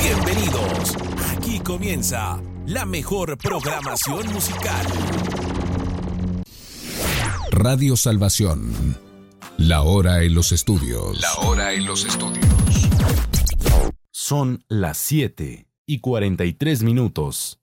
Bienvenidos. Aquí comienza la mejor programación musical. Radio Salvación. La hora en los estudios. La hora en los estudios. Son las 7:43.